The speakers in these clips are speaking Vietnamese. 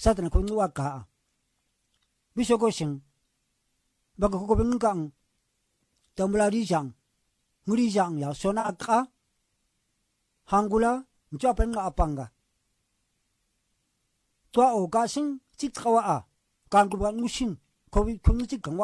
Satan ko nuwa ka biso ko sing baga ko bengkang tambula di jang nguri jang ya sona ka hangula mchapen nga apanga tua o ka sing chik kawa a kang ku ban mushin ko bi kun chik kang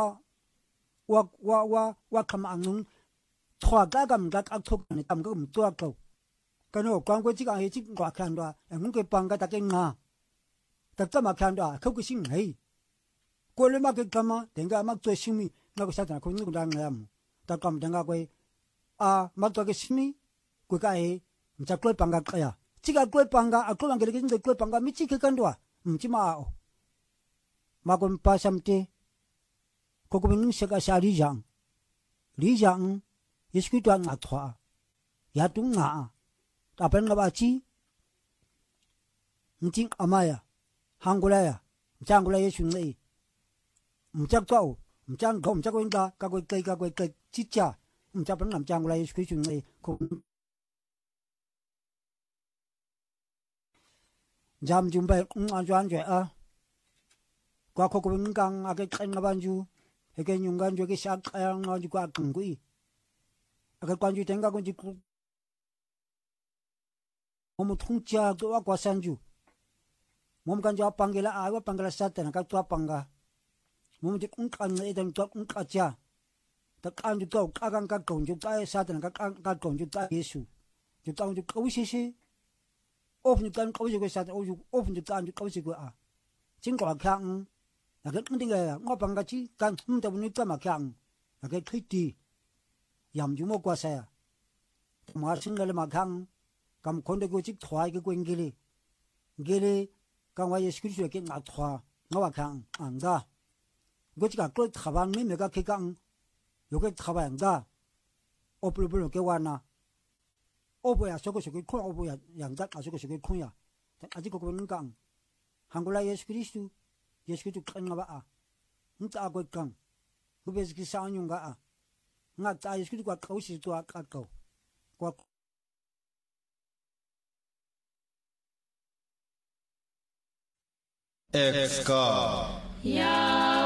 wa kam anung thwa ga gam ga ak thok ni tam ga um tua ko kano kwang ko chik a chik kwa khan da ngun ke panga ta ke nga ta ma khan da ko ku sing hei ko le ma ke kama denga ma to simi na ko Satan ko ngu da ngam ta kam denga ko a ma to ke simi ko ka e mcha ko panga kaya chiga ko panga a ko ngel ke ko panga mi chi ke kan do mchi ma o ma ko pa samte ko ko min se ka sha ri jang yeski to nga thwa ya tu nga ta pen nga ba chi mchi amaya hangula ya mchangula yesu nei mchak to mchang ko mchak ko inda ka ko chi cha mchak pen ngam changula yesu ki chu nei ko jam jumbai an juan jue a kwa ko ko ngang a ke kan nga banju e ke nyungan ju ke sha ka nga ju kwa kungui a ke kwan ju tenga ko ji ku mo thung cha ko wa kwa sanju mom kan ja pangela a wa pangela Satan ka tua panga mom ji kung kan ne den tua kung ka cha ta kan ju to ka kan ka kong ju ka Satan ka kong ju ta Yesu ju ta ju ko shi shi of ni kan ko ji ko Satan of ni kan ju ko shi ko a jing kwa khang la ke nding ya ngo panga chi kan ta ni ta ma khang la ke khiti yam ju mo kwa sa ya ma sing le ma khang kam khonde ko chi thwai ke ko ngele kan wa Yesu Kristo ke na thwa ngawa khang anga go chi ka ko thaban me ga ke kang yo ke thaban ga oplo ke wana opo ya soko ko opo ya yang da ka soko ko ya aji ko ko ngang hangula Yesu Kristo kan nga ba a nta ko kang go be ki sa nyung ga a nga ta Yesu Kristo ka ko si to ka ko kwa Exka. Ya